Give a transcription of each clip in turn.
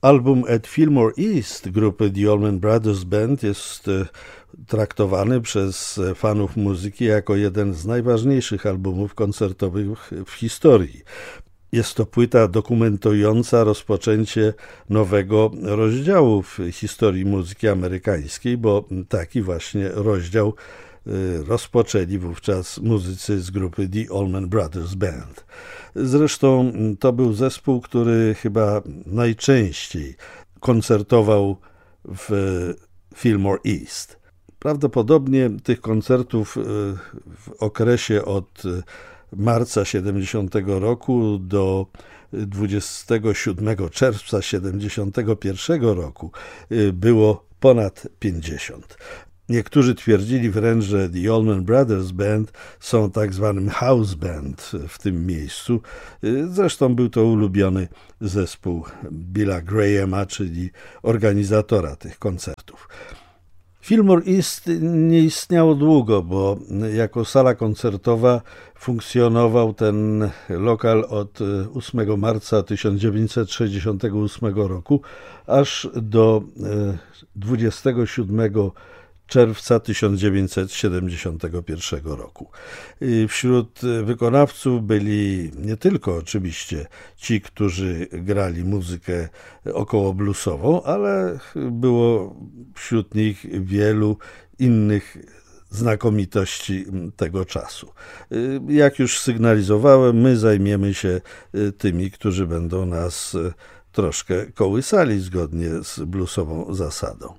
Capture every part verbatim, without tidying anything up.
Album At Fillmore East grupy The Allman Brothers Band jest traktowany przez fanów muzyki jako jeden z najważniejszych albumów koncertowych w historii. Jest to płyta dokumentująca rozpoczęcie nowego rozdziału w historii muzyki amerykańskiej, bo taki właśnie rozdział rozpoczęli wówczas muzycy z grupy The Allman Brothers Band. Zresztą to był zespół, który chyba najczęściej koncertował w Fillmore East. Prawdopodobnie tych koncertów w okresie od marca siedemdziesiątego roku do dwudziestego siódmego czerwca siedemdziesiątego pierwszego roku było ponad pięćdziesiąt. Niektórzy twierdzili wręcz, że The Allman Brothers Band są tak zwanym house band w tym miejscu. Zresztą był to ulubiony zespół Billa Grahama, czyli organizatora tych koncertów. Fillmore East nie istniało długo, bo jako sala koncertowa funkcjonował ten lokal od ósmego marca tysiąc dziewięćset sześćdziesiątego ósmego roku aż do dwudziestego siódmego czerwca tysiąc dziewięćset siedemdziesiątego pierwszego roku. Wśród wykonawców byli nie tylko oczywiście ci, którzy grali muzykę około bluesową, ale było wśród nich wielu innych znakomitości tego czasu. Jak już sygnalizowałem, my zajmiemy się tymi, którzy będą nas troszkę kołysali zgodnie z bluesową zasadą.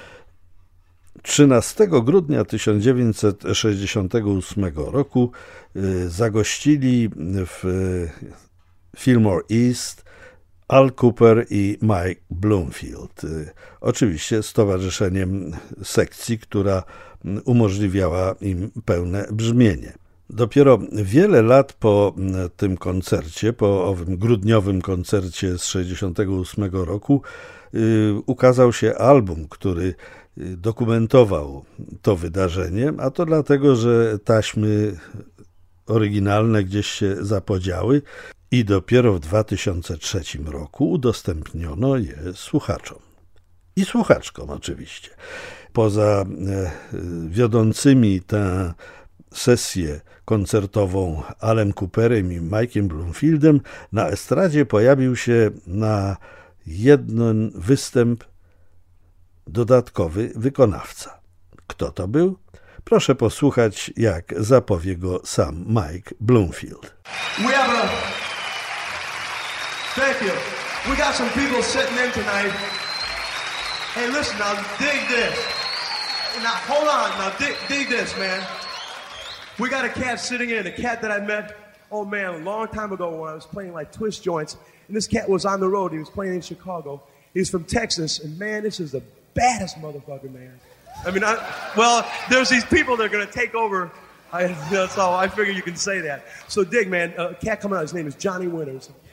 trzynastego grudnia tysiąc dziewięćset sześćdziesiątego ósmego roku zagościli w Fillmore East Al Kooper i Mike Bloomfield. Oczywiście z towarzyszeniem sekcji, która umożliwiała im pełne brzmienie. Dopiero wiele lat po tym koncercie, po owym grudniowym koncercie z sześćdziesiątego ósmego roku ukazał się album, który dokumentował to wydarzenie, a to dlatego, że taśmy oryginalne gdzieś się zapodziały i dopiero w dwa tysiące trzecim roku udostępniono je słuchaczom. I słuchaczkom oczywiście. Poza wiodącymi tę sesję koncertową Alem Cooperem i Mike'iem Bloomfieldem na estradzie pojawił się na jeden występ dodatkowy wykonawca. Kto to był? Proszę posłuchać, jak zapowie go sam Mike Bloomfield. We have a... Thank you. We got some people sitting in tonight. Hey, listen now, dig this. Now, hold on, now dig, dig this, man. We got a cat sitting in, a cat that I met, oh man, a long time ago when I was playing like twist joints. And this cat was on the road. He was playing in Chicago. He's from Texas. And man, this is the baddest motherfucker, man. I mean, I, well, there's these people that are going to take over. I, that's all. I figure you can say that. So dig, man. A cat coming out. His name is Johnny Winters.